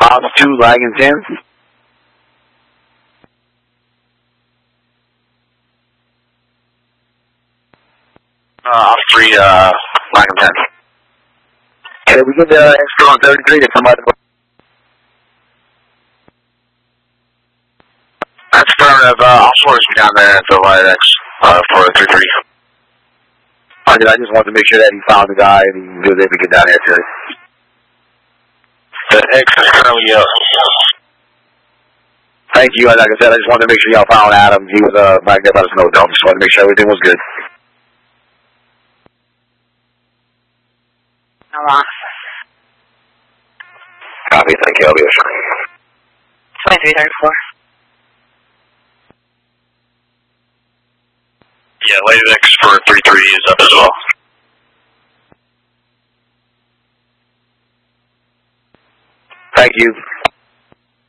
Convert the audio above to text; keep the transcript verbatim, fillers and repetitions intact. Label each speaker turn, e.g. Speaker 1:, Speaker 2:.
Speaker 1: Ops two, Lagging ten. Uh, Ops three, uh, Lagging ten. Okay, we get the uh, extra on thirty-three to come out. That's affirmative. Uh, I'll source me down there at the Y X uh, for three three. I just wanted to make sure that he found the guy and he was able to get down there too. The X is currently up. Thank you. Like I said, I just wanted to make sure y'all found Adam. He was uh, back there by the snow dome. Just wanted to make sure everything was good.
Speaker 2: Hello.
Speaker 1: Copy. Thank you. I'll be there.
Speaker 2: twenty-three thirty-four.
Speaker 3: Yeah, Lady X for three three is up as well.
Speaker 1: Thank you.